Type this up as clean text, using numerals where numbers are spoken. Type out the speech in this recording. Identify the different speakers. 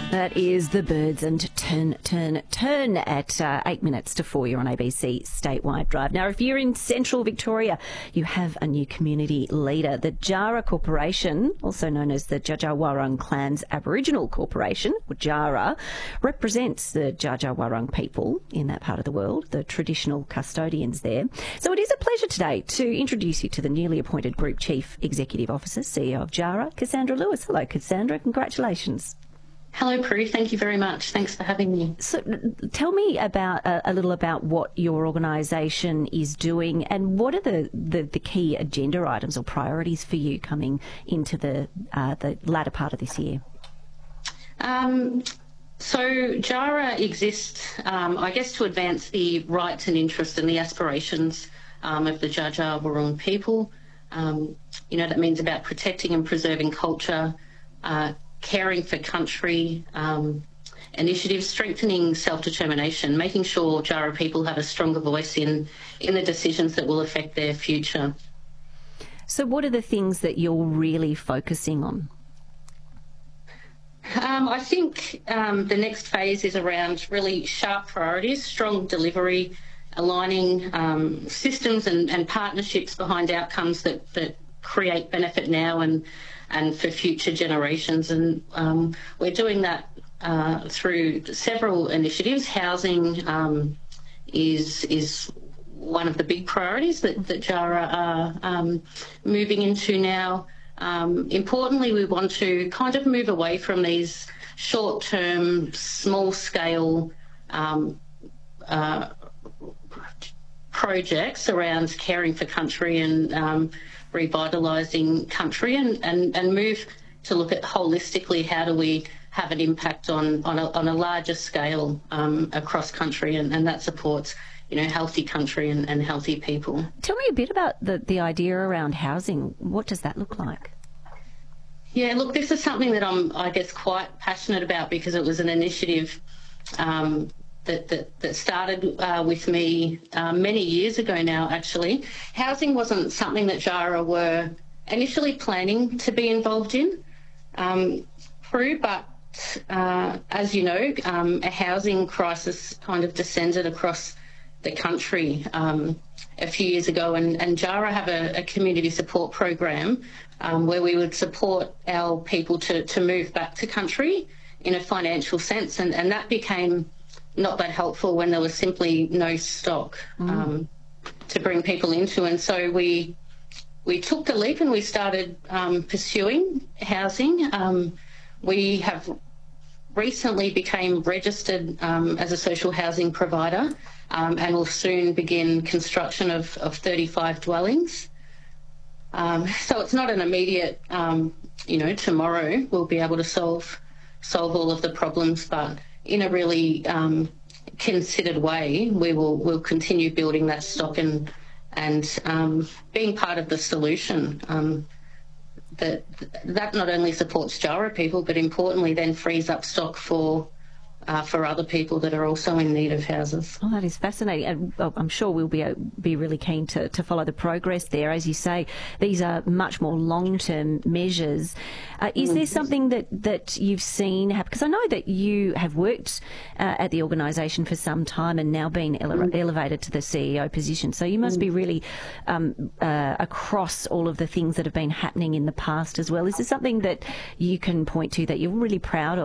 Speaker 1: That is The Birds and Turn, Turn, Turn at 8 minutes to 4. You're on ABC Statewide Drive. Now, if you're in central Victoria, you have a new community leader. The Jara Corporation, also known as the Dja Dja Wurrung Clans Aboriginal Corporation, or Jara, represents the Dja Dja Wurrung people in that part of the world, the traditional custodians there. So it is a pleasure today to introduce you to the newly appointed Group Chief Executive Officer, CEO of Jara, Cassandra Lewis. Hello, Cassandra. Congratulations.
Speaker 2: Hello, Prue. Thank you very much. Thanks for having me.
Speaker 1: So tell me about a little about what your organisation is doing and what are the key agenda items or priorities for you coming into the latter part of this year?
Speaker 2: So Jara exists, I guess, to advance the rights and interests and the aspirations of the Dja Dja Wurrung people. That means about protecting and preserving culture, caring for country, initiatives, strengthening self-determination, making sure Jara people have a stronger voice in the decisions that will affect their future.
Speaker 1: So what are the things that you're really focusing on?
Speaker 2: I think the next phase is around really sharp priorities, strong delivery, aligning systems and partnerships behind outcomes that create benefit now and for future generations. And we're doing that through several initiatives. Housing is one of the big priorities that Jara are moving into now. Importantly, we want to kind of move away from these short-term, small-scale projects around caring for country and revitalising country and move to look at holistically how do we have an impact on a larger scale across country and that supports healthy country and healthy people.
Speaker 1: Tell me a bit about the idea around housing. What does that look like?
Speaker 2: Yeah, look, this is something that I'm, I guess, quite passionate about because it was an initiative that started with me many years ago now, actually. Housing wasn't something that Jara were initially planning to be involved in, Prue, but as you know, a housing crisis kind of descended across the country a few years ago, and Jara have a community support program where we would support our people to move back to country in a financial sense, and that became not that helpful when there was simply no stock to bring people into. And so we took the leap and we started pursuing housing. We have recently became registered as a social housing provider and will soon begin construction of 35 dwellings. So it's not an immediate, tomorrow we'll be able to solve all of the problems, but in a really considered way, we'll continue building that stock and being part of the solution. That not only supports Jara people, but importantly then frees up stock for other people that are also in need of houses.
Speaker 1: Oh, that is fascinating. And I'm sure we'll be really keen to follow the progress there. As you say, these are much more long-term measures. Is there something that you've seen happen? Because I know that you have worked at the organisation for some time and now been elevated to the CEO position. So you must be really across all of the things that have been happening in the past as well. Is there something that you can point to that you're really proud